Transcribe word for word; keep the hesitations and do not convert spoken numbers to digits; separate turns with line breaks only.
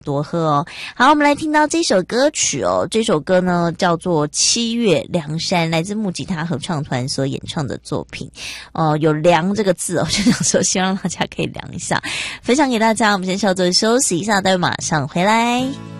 多喝哦。好，我们来听到这首歌曲哦，这首歌呢叫做《七月凉山》，来自木吉他合唱团所演唱的作品。哦、呃，有凉这个字哦，就想说希望大家可以凉一下，分享给大家。我们先稍作休息一下，待会马上回来。